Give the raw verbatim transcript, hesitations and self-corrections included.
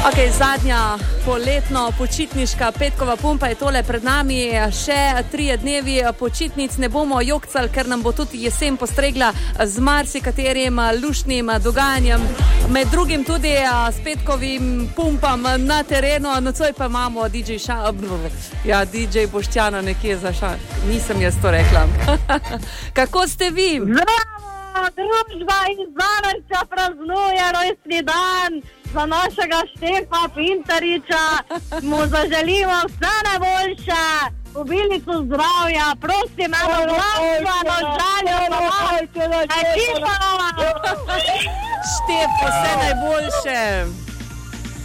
Ok, zadnja poletno počitniška petkova pumpa je tole pred nami, še trije dnevi počitnic, ne bomo jokcali, ker nam bo tudi jesen postregla z marsikaterim luštnim dogajanjem, med drugim tudi s petkovim pumpam na terenu, nocoj pa imamo D J Ša... Ja, D J Boštjana nekje za ša... Nisem jaz to rekla. Kako ste vi? Zdravo, družba iz Zavrča praznuje rojstni dan za našega Štefa Pintariča, mu zaželimo vse najboljše, obilico zdravja, prosim, eno glasno žaljo, ekipa! Štef, vse najboljše!